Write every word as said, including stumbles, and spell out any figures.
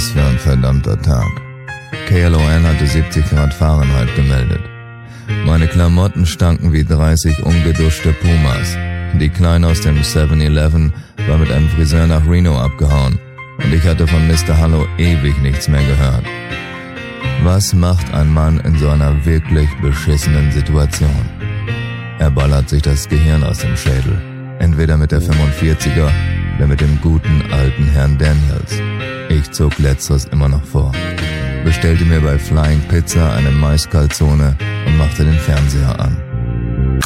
Was für ein verdammter Tag. K L O N hatte siebzig Grad Fahrenheit gemeldet. Meine Klamotten stanken wie dreißig ungeduschte Pumas. Die Kleine aus dem seven eleven war mit einem Friseur nach Reno abgehauen und ich hatte von Mister Hallo ewig nichts mehr gehört. Was macht ein Mann in so einer wirklich beschissenen Situation? Er ballert sich das Gehirn aus dem Schädel. Entweder mit der fünfundvierziger oder mit dem guten alten Herrn Daniels. Ich zog letzteres immer noch vor. Bestellte mir bei Flying Pizza eine Maiskalzone und machte den Fernseher an.